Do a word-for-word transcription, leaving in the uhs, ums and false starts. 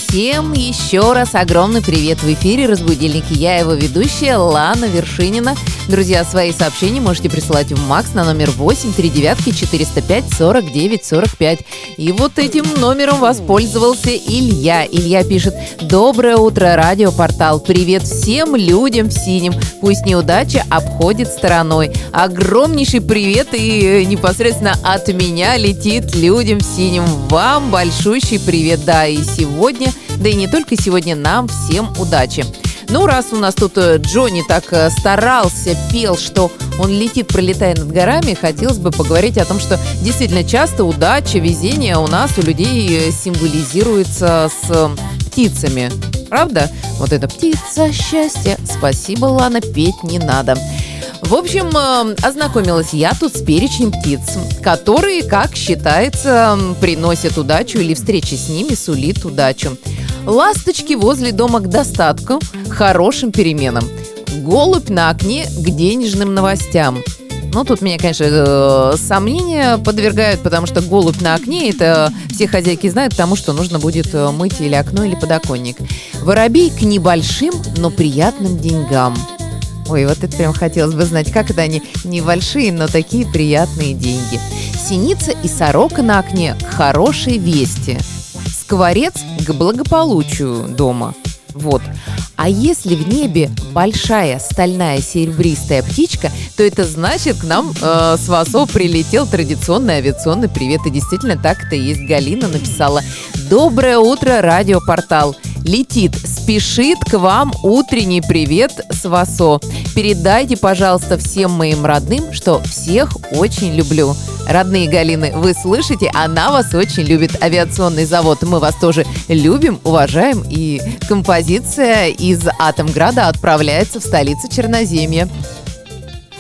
Всем еще раз огромный привет в эфире «Разбудильники». Я его ведущая Лана Вершинина. Друзья, свои сообщения можете присылать в МАКС на номер восемь три девятки четыреста пять сорок девять сорок пять. И вот этим номером воспользовался Илья. Илья пишет: «Доброе утро, радиопортал. Привет всем людям в синем. Пусть неудача обходит стороной. Огромнейший привет и непосредственно от меня летит людям в синем. Вам большущий привет. Да, и сегодня, да и не только сегодня, нам всем удачи». Ну, раз у нас тут Джонни так старался, пел, что он летит, пролетая над горами, хотелось бы поговорить о том, что действительно часто удача, везение у нас, у людей символизируется с птицами. Правда? Вот эта птица счастья. Спасибо, Лана, петь не надо. В общем, ознакомилась я тут с перечнем птиц, которые, как считается, приносят удачу или встреча с ними сулит удачу. Ласточки возле дома к достатку, хорошим переменам. Голубь на окне к денежным новостям. Ну, тут меня, конечно, сомнения подвергают, потому что голубь на окне – это все хозяйки знают, потому что нужно будет мыть или окно, или подоконник. Воробей к небольшим, но приятным деньгам. Ой, вот это прям хотелось бы знать, как это они небольшие, но такие приятные деньги. Синица и сорока на окне к хорошей вести. Скворец к благополучию дома. Вот. А если в небе большая стальная серебристая птичка, то это значит, к нам э, с ВАСО прилетел традиционный авиационный привет. И действительно так это и есть. Галина написала: «Доброе утро, радиопортал. Летит, спешит к вам утренний привет с ВАСО. Передайте, пожалуйста, всем моим родным, что всех очень люблю». Родные Галины, вы слышите? Она вас очень любит. Авиационный завод. Мы вас тоже любим, уважаем. И композиция из Атомграда отправляется в столицу Черноземья.